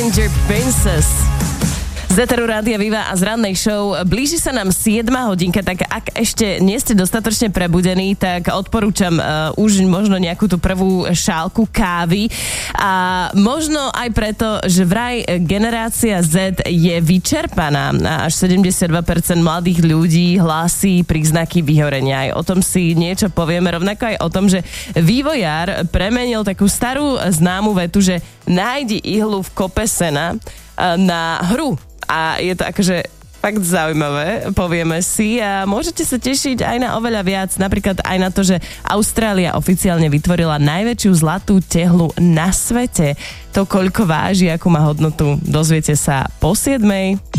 Danger Princess. Z Eteru Rádia Viva a z rannej show. Blíži sa nám 7 hodinka, tak ak ešte nie ste dostatočne prebudení, tak odporúčam už možno nejakú tú prvú šálku kávy. A možno aj preto, že vraj generácia Z je vyčerpaná. Až 72% mladých ľudí hlásí príznaky vyhorenia. Aj o tom si niečo povieme, rovnako aj o tom, že vývojár premenil takú starú známu vetu, že nájdi ihlu v kope sena na hru. A je to akože fakt zaujímavé, povieme si, a môžete sa tešiť aj na oveľa viac, napríklad aj na to, že Austrália oficiálne vytvorila najväčšiu zlatú tehlu na svete. To, koľko váži, akú má hodnotu, dozviete sa po 7.